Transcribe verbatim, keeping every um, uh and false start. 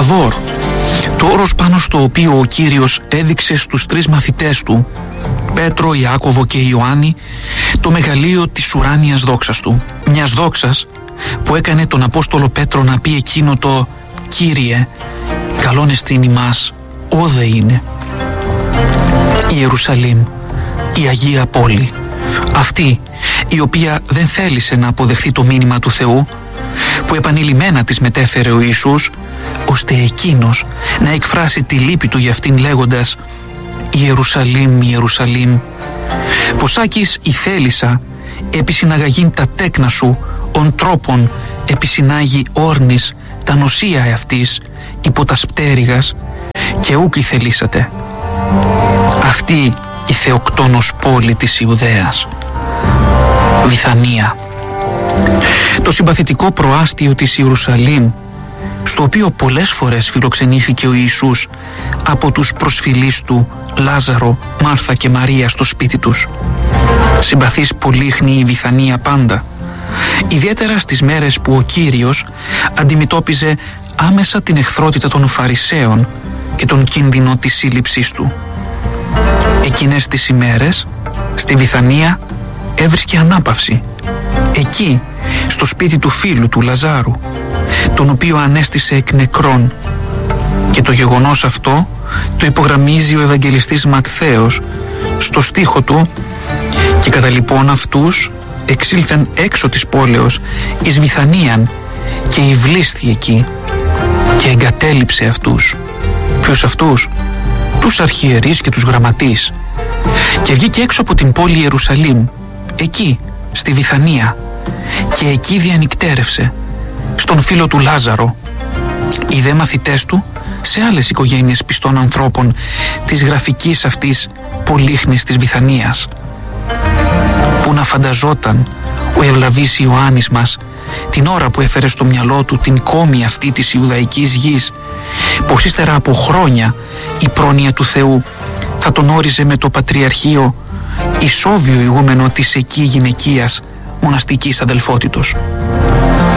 Ταβόρ, το όρος πάνω στο οποίο ο Κύριος έδειξε στους τρεις μαθητές του, Πέτρο, Ιάκωβο και Ιωάννη, το μεγαλείο της ουράνιας δόξας του. Μιας δόξας που έκανε τον Απόστολο Πέτρο να πει εκείνο το «Κύριε, καλόν εστίν ημάς, όδε είναι». Η Ιερουσαλήμ, η Αγία Πόλη, αυτή η οποία δεν θέλησε να αποδεχθεί το μήνυμα του Θεού, που επανειλημμένα της μετέφερε ο Ιησούς, ώστε εκείνος να εκφράσει τη λύπη του για αυτήν λέγοντας «Ιερουσαλήμ, Ιερουσαλήμ, ποσάκης η θέλησα επισυναγαγήν τα τέκνα σου, ον τρόπον επισυνάγει όρνης τα νοσία εαυτής υπό τα σπτέρυγας και ούκ η θελήσατε». Αυτή η θεοκτόνος πόλη της Ιουδαίας, Βιθανία, το συμπαθητικό προάστιο της Ιερουσαλήμ, στο οποίο πολλές φορές φιλοξενήθηκε ο Ιησούς από τους προσφυλείς του Λάζαρο, Μάρθα και Μαρία στο σπίτι τους. Συμπαθής πολύχνη η Βιθανία πάντα, ιδιαίτερα στις μέρες που ο Κύριος αντιμετώπιζε άμεσα την εχθρότητα των Φαρισαίων και τον κίνδυνο της σύλληψής του. Εκείνες τις ημέρες στη Βιθανία έβρισκε ανάπαυση. Εκεί, στο σπίτι του φίλου του Λαζάρου, τον οποίο ανέστησε εκ νεκρών, και το γεγονός αυτό το υπογραμμίζει ο Ευαγγελιστής Ματθαίος στο στίχο του «Και κατά λοιπόν αυτούς εξήλθεν έξω της πόλεως εις Βιθανίαν και υβλίσθη εκεί και εγκατέλειψε αυτούς». Ποιος αυτούς? Τους αρχιερείς και τους γραμματείς, και βγήκε έξω από την πόλη Ιερουσαλήμ, εκεί στη Βιθανία, και εκεί διανυκτέρευσε στον φίλο του Λάζαρο. Οι δε μαθητές του σε άλλες οικογένειες πιστών ανθρώπων της γραφικής αυτής πολύχνης της Βιθανίας. Πού να φανταζόταν ο ευλαβής Ιωάννης μας την ώρα που έφερε στο μυαλό του την κόμη αυτή της Ιουδαϊκής γης, πως ύστερα από χρόνια η πρόνοια του Θεού θα τον όριζε με το πατριαρχείο ισόβιο ηγούμενο της εκεί γυναικείας μοναστικής αδελφότητος.